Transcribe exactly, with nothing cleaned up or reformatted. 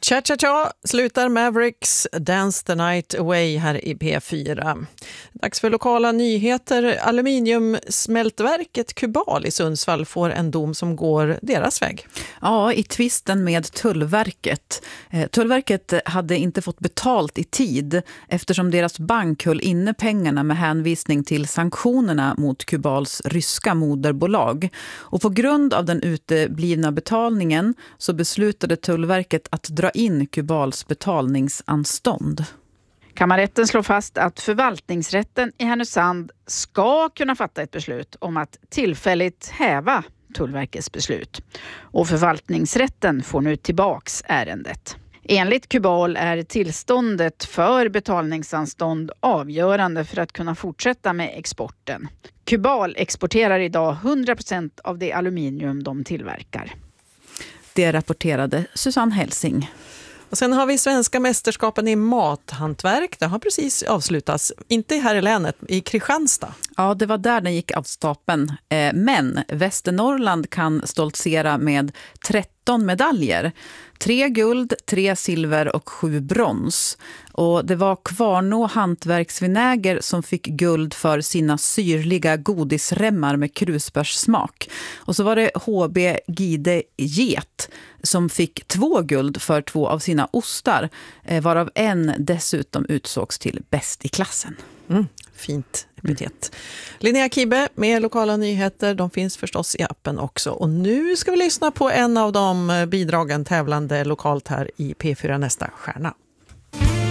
Cha-cha-cha slutar Mavericks Dance the Night Away här i P fyra. Dags för lokala nyheter. Aluminiumsmältverket Kubal i Sundsvall får en dom som går deras väg. Ja, i tvisten med Tullverket. Eh, Tullverket hade inte fått betalt i tid eftersom deras bank höll inne pengarna med hänvisning till sanktionerna mot Kubals ryska moderbolag. Och på grund av den uteblivna betalningen så beslutade Tullverket att dra in Kubals betalningsanstånd. Kammarrätten slår fast att förvaltningsrätten i Härnösand ska kunna fatta ett beslut om att tillfälligt häva Tullverkets beslut. Och förvaltningsrätten får nu tillbaks ärendet. Enligt Kubal är tillståndet för betalningsanstånd avgörande för att kunna fortsätta med exporten. Kubal exporterar idag hundra procent av det aluminium de tillverkar. Det rapporterade Susanne Helsing. Och sen har vi svenska mästerskapen i mathantverk. Det har precis avslutats, inte här i länet, i Kristianstad. Ja, det var där den gick av stapeln. Men Västernorrland kan stoltsera med tretton medaljer. Tre guld, tre silver och sju brons. Och det var Kvarnå hantverksvinäger som fick guld för sina syrliga godisremmar med krusbärssmak. Och så var det H B Gide Get som fick två guld för två av sina ostar, varav en dessutom utsågs till bäst i klassen. Mm, fint epitet. Linnea Kibbe med lokala nyheter, de finns förstås i appen också. Och nu ska vi lyssna på en av de bidragen tävlande lokalt här i P fyra Nästa stjärna.